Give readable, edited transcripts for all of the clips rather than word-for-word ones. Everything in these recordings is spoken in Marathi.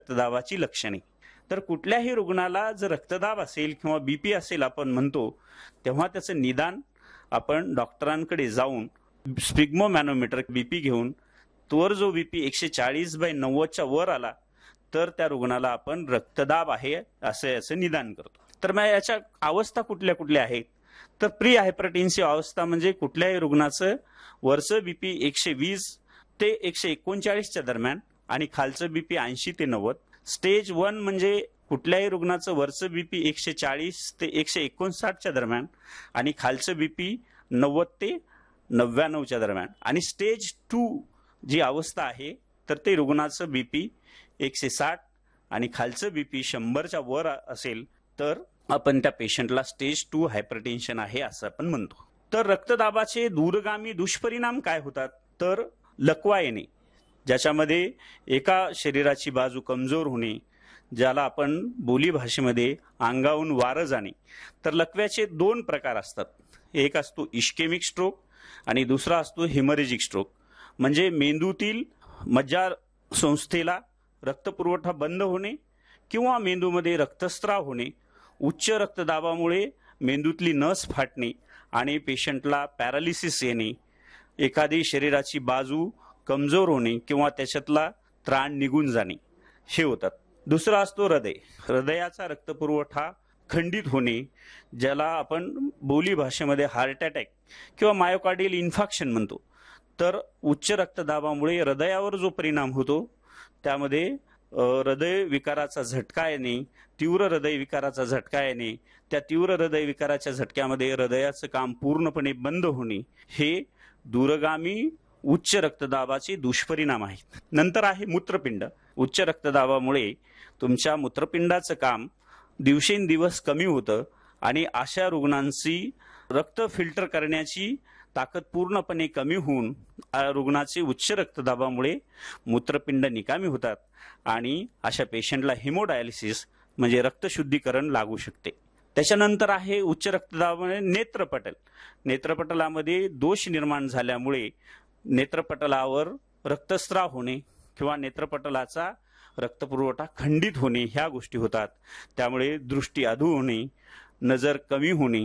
रक्तदाबाची लक्षणे. तर कुठल्याही रुग्णाला जर रक्तदाब असेल किंवा बीपी असेल आपण म्हणतो, तेव्हा त्याचं निदान आपण डॉक्टरांकडे जाऊन स्पिग्मोमॅनोमीटर बीपी घेऊन तोवर जो बीपी 140/90च्या वर आला तर त्या रुग्णाला आपण रक्तदाब आहे असं निदान करतो. तर मग याच्या अवस्था कुठल्या कुठल्या आहेत? तर प्री हायपरटेन्सिव्ह अवस्था म्हणजे कुठल्याही रुग्णाचं वरचं बीपी 120 ते 139च्या दरम्यान आणि खालचं बीपी 80 ते 90. स्टेज 1 म्हणजे कुठल्याही रुग्णाचं वरचं बीपी 140 ते 159च्या दरम्यान आणि खालचं बीपी 90 ते 99च्या दरम्यान. आणि स्टेज 2 जी अवस्था आहे तर ते रुग्णाचं बीपी 160 आणि खालचं बीपी 100च्या वर असेल तर आपण त्या पेशंटला स्टेज 2 हायपरटेन्शन आहे असं आपण म्हणतो. तर रक्तदाबाचे दूरगामी दुष्परिणाम काय होतात? तर लकवा येणे, ज्याच्यामध्ये एका शरीराची बाजू कमजोर होणे, ज्याला आपण बोलीभाषेमध्ये अंगाहून वारं जाणे. तर लकव्याचे 2 प्रकार असतात. एक असतो इश्केमिक स्ट्रोक आणि दुसरा असतो हेमरेजिक स्ट्रोक. म्हणजे मेंदूतील मज्जा संस्थेला रक्तपुरवठा बंद होणे किंवा मेंदूमध्ये रक्तस्राव होणे, उच्च रक्तदाबामुळे मेंदूतली नस फाटणे आणि पेशंटला पॅरालिसिस येणे, एखादी शरीराची बाजू कमजोर होणे किंवा त्याच्यातला त्राण निघून जाणे हे होतात. दुसरा असतो हृदय. हृदयाचा रक्तपुरवठा खंडित होणे, ज्याला आपण बोली भाषेमध्ये हार्ट अटॅक किंवा मायोकार्डियल इन्फाक्शन म्हणतो. तर उच्च रक्तदाबामुळे हृदयावर जो परिणाम होतो त्यामध्ये हृदय विकाराचा झटका येणे, तीव्र हृदय विकाराचा झटका येणे, त्या तीव्र हृदय विकाराच्या झटक्यामध्ये हृदयाचं काम पूर्णपणे बंद होणे हे दूरगामी उच्च रक्तदाबाचे दुष्परिणाम आहेत. नंतर आहे मूत्रपिंड. उच्च रक्तदाबामुळे तुमच्या मूत्रपिंडाचं काम दिवसेंदिवस कमी होतं आणि अशा रुग्णांची रक्त फिल्टर करण्याची ताकद पूर्णपणे कमी होऊन रुग्णाचे उच्च रक्तदाबामुळे मूत्रपिंड निकामी होतात आणि अशा पेशंटला हेमोडायलिसिस म्हणजे रक्तशुद्धीकरण लागू शकते. त्याच्यानंतर आहे उच्च रक्तदाबामुळे नेत्रपटल. नेत्रपटलामध्ये दोष निर्माण झाल्यामुळे नेत्रपटलावर रक्तस्राव होणे किंवा नेत्रपटलाचा रक्तपुरवठा खंडित होणे ह्या गोष्टी होतात. त्यामुळे दृष्टी अधू होणे, नजर कमी होणे,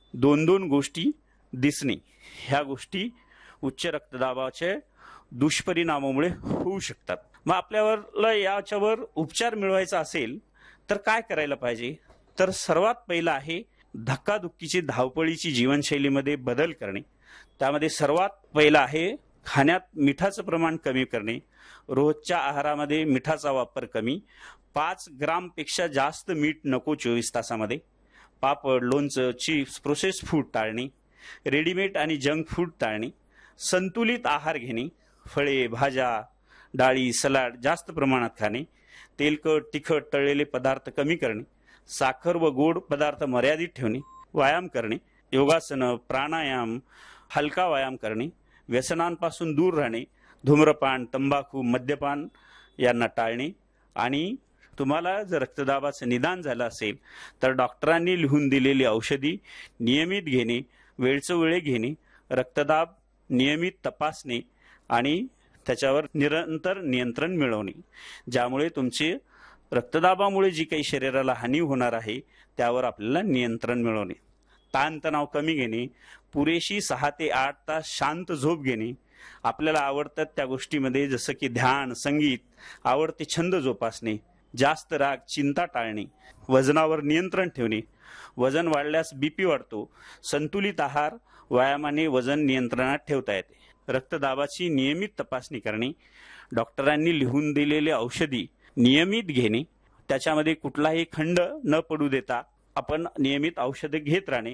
2 गोष्टी दिसणे ह्या गोष्टी उच्च रक्तदाबाच्या दुष्परिणामामुळे होऊ शकतात. मग आपल्याला याच्यावर उपचार मिळवायचा असेल तर काय करायला पाहिजे? तर सर्वात पहिलं आहे धक्काधुक्कीची धावपळीची जीवनशैलीमध्ये बदल करणे. त्यामध्ये सर्वात पहिलं आहे खाण्यात मिठाचं प्रमाण कमी करणे. रोजच्या आहारामध्ये मिठाचा वापर कमी. 5 ग्रामपेक्षा जास्त मीठ नको 24 तासामध्ये. पापड, लोणचं, चिप्स, प्रोसेस्ड फूड टाळणे. रेडीमेड आणि जंक फूड टाळणे. संतुलित आहार घेणे. फळे, भाज्या, डाळी, सलाड जास्त प्रमाणात खाणे. तेलकट, तिखट, तळलेले पदार्थ कमी करणे. साखर व गोड पदार्थ मर्यादित ठेवणे. व्यायाम करणे. योगासनं, प्राणायाम, हलका व्यायाम करणे. व्यसनांपासून दूर राहणे. धूम्रपान, तंबाखू, मद्यपान यांना टाळणे. आणि तुम्हाला जर रक्तदाबाचं निदान झालं असेल तर डॉक्टरांनी लिहून दिलेली औषधी नियमित घेणे, वेळचं वेळ घेणे, रक्तदाब नियमित तपासणे आणि त्याच्यावर निरंतर नियंत्रण मिळवणे, ज्यामुळे तुमची रक्तदाबामुळे जी काही शरीराला हानी होणार आहे त्यावर आपल्याला नियंत्रण मिळवणे. ताणतणाव कमी घेणे, पुरेशी 6 ते 8 तास शांत झोप घेणे, आपल्याला आवडतात त्या गोष्टीमध्ये जसं की ध्यान, संगीत, आवडते छंद जोपासणे, जास्त राग, चिंता टाळणे, वजनावर नियंत्रण ठेवणे. वजन वाढल्यास बीपी वाढतो. संतुलित आहार, व्यायामाने वजन नियंत्रणात ठेवता येते. रक्तदाबाची नियमित तपासणी करणे, डॉक्टरांनी लिहून दिलेले औषधी नियमित घेणे, त्याच्यामध्ये कुठलाही खंड न पडू देता आपण नियमित औषधे घेत राहणे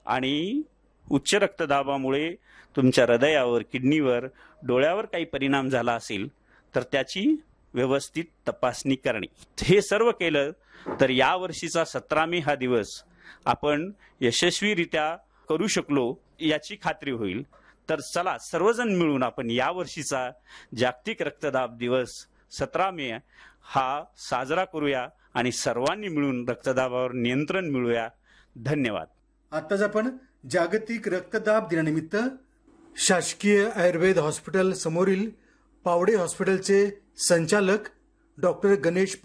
आणि उच्च रक्तदाबामुळे तुमच्या हृदयावर, किडनीवर, डोळ्यावर काही परिणाम झाला असेल तर त्याची व्यवस्थित तपासणी करणे. हे सर्व केलं तर या वर्षीचा 17 हा दिवस आपण यशस्वीरित्या करू शकलो याची खात्री होईल. तर चला सर्वजण मिळून आपण या वर्षीचा जागतिक रक्तदाब दिवस 17 मे हा साजरा करूया आणि सर्वांनी मिळून रक्तदाबावर नियंत्रण मिळवूया. धन्यवाद. आताच आपण जागतिक रक्तदाब दिनानिमित्त शासकीय आयुर्वेद हॉस्पिटल समोरील पावडे हॉस्पिटलचे संचालक डॉक्टर गणेश